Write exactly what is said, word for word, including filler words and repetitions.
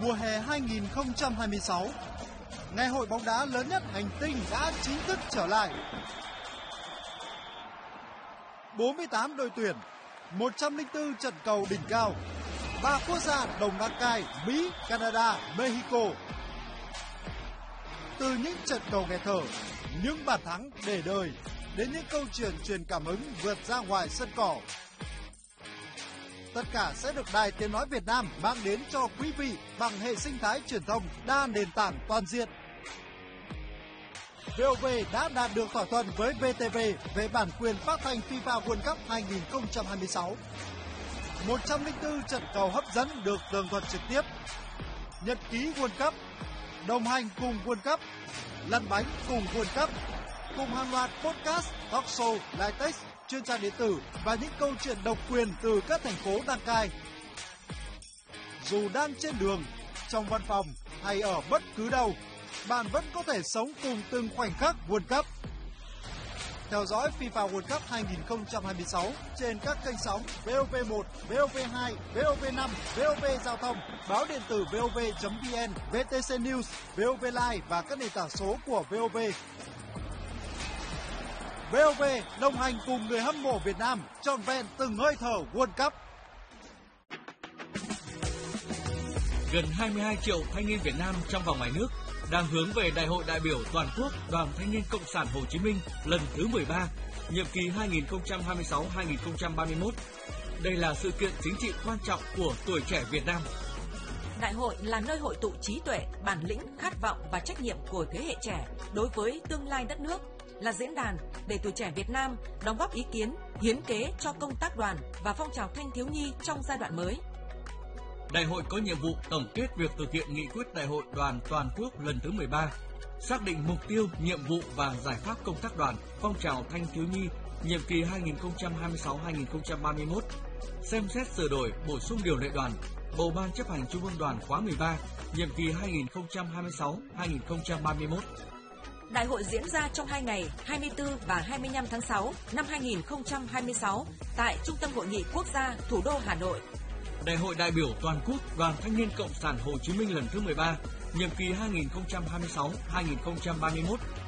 mùa hè hai nghìn không trăm hai mươi sáu. Ngày hội bóng đá lớn nhất hành tinh đã chính thức trở lại. bốn mươi tám đội tuyển, một trăm lẻ bốn trận cầu đỉnh cao, ba quốc gia đồng ngang cai Mỹ, Canada, Mexico. Từ những trận cầu nghẹt thở, những bàn thắng để đời, đến những câu chuyện truyền cảm hứng vượt ra ngoài sân cỏ. Tất cả sẽ được Đài Tiếng nói Việt Nam mang đến cho quý vị bằng hệ sinh thái truyền thông đa nền tảng toàn diện. vê o vê đã đạt được thỏa thuận với vê tê vê về bản quyền phát thanh FIFA World Cup hai nghìn không trăm hai mươi sáu. một trăm lẻ bốn trận cầu hấp dẫn được tường thuật trực tiếp. Nhật ký World Cup, đồng hành cùng World Cup, lăn bánh cùng World Cup, cùng hàng loạt podcast, talk show, live text, chuyên trang điện tử và những câu chuyện độc quyền từ các thành phố đăng cai. Dù đang trên đường, trong văn phòng hay ở bất cứ đâu, bạn vẫn có thể sống cùng từng khoảnh khắc World Cup. Theo dõi FIFA World Cup hai nghìn không trăm hai mươi sáu trên các kênh sóng vê o vê một, vê o vê hai, vê o vê năm, vê o vê Giao thông, báo điện tử vê o vê chấm vê en, vê tê xê News, vê o vê Live và các nền tảng số của vê o vê. vê o vê đồng hành cùng người hâm mộ Việt Nam trọn vẹn từng hơi thở World Cup. Gần hai mươi hai triệu thanh niên Việt Nam trong và ngoài nước đang hướng về Đại hội đại biểu toàn quốc Đoàn Thanh niên Cộng sản Hồ Chí Minh lần thứ mười ba, nhiệm kỳ hai nghìn không trăm hai mươi sáu đến hai nghìn không trăm ba mươi mốt. Đây là sự kiện chính trị quan trọng của tuổi trẻ Việt Nam. Đại hội là nơi hội tụ trí tuệ, bản lĩnh, khát vọng và trách nhiệm của thế hệ trẻ đối với tương lai đất nước, là diễn đàn để tuổi trẻ Việt Nam đóng góp ý kiến, hiến kế cho công tác đoàn và phong trào thanh thiếu nhi trong giai đoạn mới. Đại hội có nhiệm vụ tổng kết việc thực hiện nghị quyết Đại hội Đoàn toàn quốc lần thứ mười ba, xác định mục tiêu, nhiệm vụ và giải pháp công tác đoàn, phong trào thanh thiếu nhi nhiệm kỳ hai nghìn không trăm hai mươi sáu đến hai nghìn không trăm ba mươi mốt, xem xét sửa đổi, bổ sung điều lệ đoàn, bầu ban chấp hành Trung ương Đoàn khóa mười ba, nhiệm kỳ hai nghìn không trăm hai mươi sáu đến hai nghìn không trăm ba mươi mốt. Đại hội diễn ra trong hai ngày hai mươi tư và hai mươi lăm tháng sáu năm hai nghìn không trăm hai mươi sáu tại Trung tâm Hội nghị Quốc gia thủ đô Hà Nội. Đại hội đại biểu toàn quốc Đoàn Thanh niên Cộng sản Hồ Chí Minh lần thứ mười ba, nhiệm kỳ hai nghìn không trăm hai mươi sáu đến hai nghìn không trăm ba mươi mốt